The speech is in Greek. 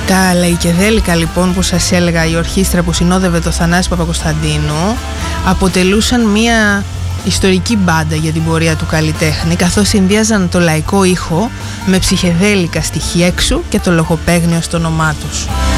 Τα λαϊκεδέλικα λοιπόν που σας έλεγα, η ορχήστρα που συνόδευε το Θανάση Παπακοσταντίνου, αποτελούσαν μια ιστορική μπάντα για την πορεία του καλλιτέχνη, καθώς συνδυάζαν το λαϊκό ήχο με ψυχεδέλικα στοιχεία εξού και το λογοπαίγνιο στο όνομά τους.